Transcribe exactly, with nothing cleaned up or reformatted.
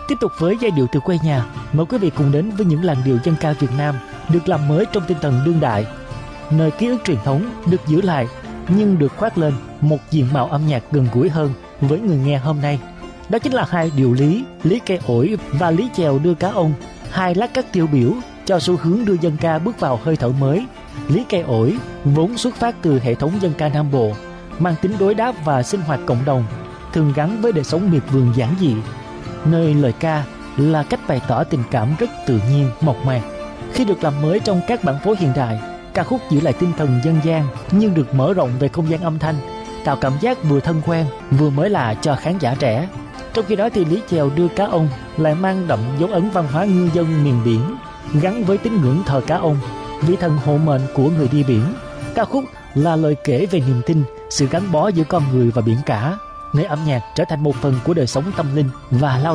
Tiếp tục với giai điệu từ quê nhà, mời quý vị cùng đến với những làn điệu dân ca Việt Nam được làm mới trong tinh thần đương đại, nơi ký ức truyền thống được giữ lại nhưng được khoác lên một diện mạo âm nhạc gần gũi hơn với người nghe hôm nay. Đó chính là hai điệu lý, lý cây ổi và lý chèo đưa cá ông, hai lát cắt tiêu biểu cho xu hướng đưa dân ca bước vào hơi thở mới. Lý cây ổi vốn xuất phát từ hệ thống dân ca Nam Bộ, mang tính đối đáp và sinh hoạt cộng đồng, thường gắn với đời sống miệt vườn giản dị, nơi lời ca là cách bày tỏ tình cảm rất tự nhiên, mộc mạc. Khi được làm mới trong các bản phối hiện đại, ca khúc giữ lại tinh thần dân gian nhưng được mở rộng về không gian âm thanh, tạo cảm giác vừa thân quen vừa mới lạ cho khán giả trẻ. Trong khi đó thì lý chèo đưa cá ông lại mang đậm dấu ấn văn hóa ngư dân miền biển, gắn với tín ngưỡng thờ cá ông, vị thần hộ mệnh của người đi biển. Ca khúc là lời kể về niềm tin, sự gắn bó giữa con người và biển cả, nơi âm nhạc trở thành một phần của đời sống tâm linh và lao